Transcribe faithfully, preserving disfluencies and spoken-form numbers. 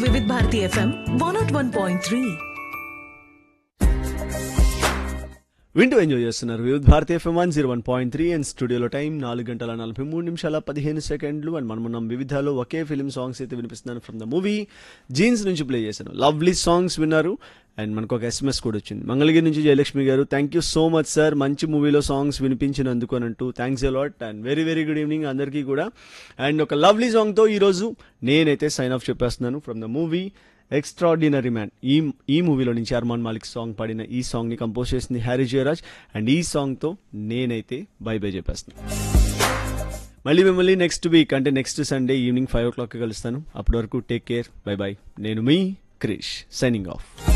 Vividh Bharati FM one not one point three. వింటూ enjoy చేస్తున్నారు వివిధ Bharati FM one zero one point three and స్టూడియోలో time నాలుగు గంటల నలభై మూడు నిమిషాల పదిహేను సెకండ్లు అండ్ మనం మనం వివిధాలో ఒకే ఫిలిం సాంగ్స్ అయితే వినిపిస్తున్నాను ఫ్రమ్ ద మూవీ జీన్స్ నుంచి ప్లే చేశాను. లవ్లీ సాంగ్స్ విన్నారు అండ్ మనకు ఒక ఎస్ఎంఎస్ కూడా వచ్చింది మంగళగిరి నుంచి జయలక్ష్మి గారు. Thank you so much sir, మంచి మూవీలో సాంగ్స్ వినిపించినందుకు అని అంటూ thanks a lot and very very good evening అందరికీ కూడా. అండ్ ఒక లవ్లీ సాంగ్తో ఈరోజు నేనైతే సైన్ ఆఫ్ చెప్పేస్తున్నాను from the movie extraordinary man. ఈ ఈ మూవీలో నుంచి అర్మాన్ మాలిక్ సాంగ్ పాడిన ఈ సాంగ్ని కంపోజ్ చేసింది హ్యారీ జయరాజ్ అండ్ ఈ సాంగ్తో నేనైతే బై బై చెప్పేస్తున్నాను. మళ్ళీ మిమ్మల్ని నెక్స్ట్ వీక్ అంటే నెక్స్ట్ సండే ఈవినింగ్ ఫైవ్ ఓ క్లాక్కి కలుస్తాను. అప్పటి వరకు టేక్ కేర్, బై బై. నేను మీ క్రిష్ సైనింగ్ ఆఫ్.